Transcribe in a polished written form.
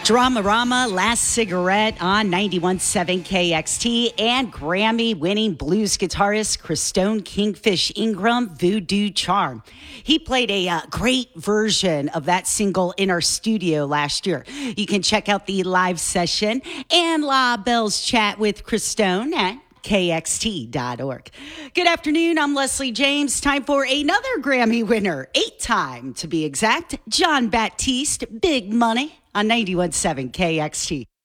Dramarama, Last Cigarette on 91.7 KXT, and Grammy-winning blues guitarist Christone Kingfish Ingram, Voodoo Charm. He played a great version of that single in our studio last year. You can check out the live session and La Belle's chat with Christone at KXT.org. Good afternoon. I'm Leslie James. Time for another Grammy winner, 8-time to be exact, Jon Batiste, Big Money on 91.7 KXT.